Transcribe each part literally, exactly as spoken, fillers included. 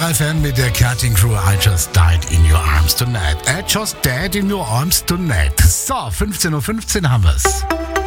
drei Fan mit der Cutting Crew. I just died in your arms tonight. I just died in your arms tonight. So, fünfzehn Uhr fünfzehn haben wir's.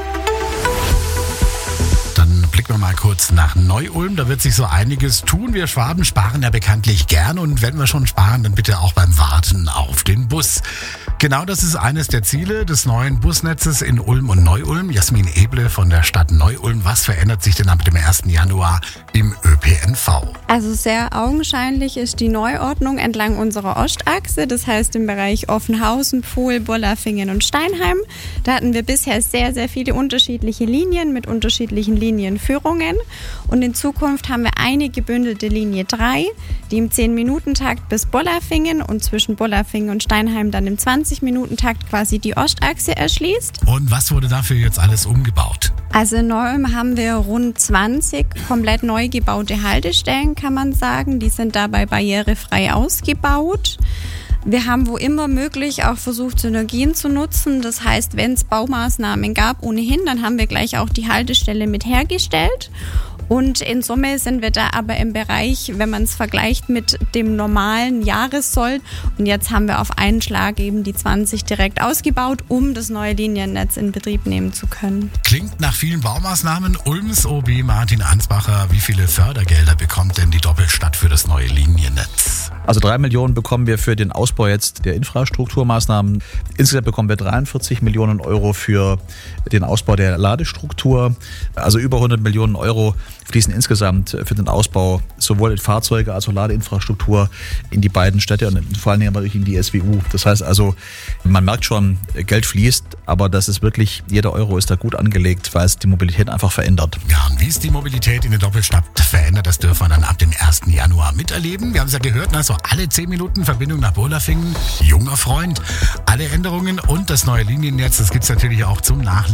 Dann blicken wir mal kurz nach Neu-Ulm. Da wird sich so einiges tun. Wir Schwaben sparen ja bekanntlich gern. Und wenn wir schon sparen, dann bitte auch beim Warten auf den Bus. Genau das ist eines der Ziele des neuen Busnetzes in Ulm und Neu-Ulm. Jasmin Eble von der Stadt Neu-Ulm. Was verändert sich denn ab dem ersten Januar im Ö P N V? Also sehr augenscheinlich ist die Neuordnung entlang unserer Ostachse. Das heißt im Bereich Offenhausen, Pfuhl, Bolafingen und Steinheim. Da hatten wir bisher sehr, sehr viele unterschiedliche Linien mit unterschiedlichen Linienführungen. Und in Zukunft haben wir eine gebündelte Linie drei, die im zehn-Minuten-Takt bis Bolafingen und zwischen Bolafingen und Steinheim dann im zwanzig-Minuten-Takt quasi die Ostachse erschließt. Und was wurde dafür jetzt alles umgebaut? Also in Neu-Ulm haben wir rund zwanzig komplett neu gebaute Haltestellen, kann man sagen. Die sind dabei barrierefrei ausgebaut. Wir haben wo immer möglich auch versucht, Synergien zu nutzen. Das heißt, wenn es Baumaßnahmen gab ohnehin, dann haben wir gleich auch die Haltestelle mit hergestellt. Und in Summe sind wir da aber im Bereich, wenn man es vergleicht mit dem normalen Jahressoll. Und jetzt haben wir auf einen Schlag eben die zwanzig direkt ausgebaut, um das neue Liniennetz in Betrieb nehmen zu können. Klingt nach vielen Baumaßnahmen. Ulms O B Martin Ansbacher, wie viele Fördergelder bekommt denn die Doppelstadt für das neue Liniennetz? Also drei Millionen bekommen wir für den Ausbau jetzt der Infrastrukturmaßnahmen. Insgesamt bekommen wir dreiundvierzig Millionen Euro für den Ausbau der Ladestruktur. Also über hundert Millionen Euro fließen insgesamt für den Ausbau sowohl in Fahrzeuge als auch Ladeinfrastruktur in die beiden Städte und vor allen Dingen aber in die S W U. Das heißt also, man merkt schon, Geld fließt, aber das ist wirklich, jeder Euro ist da gut angelegt, weil es die Mobilität einfach verändert. Ja, und wie es die Mobilität in der Doppelstadt verändert, das dürfen wir dann ab dem ersten Januar miterleben. Wir haben es ja gehört, also alle zehn Minuten Verbindung nach Bolafingen, junger Freund, alle Änderungen und das neue Liniennetz, das gibt es natürlich auch zum Nachlesen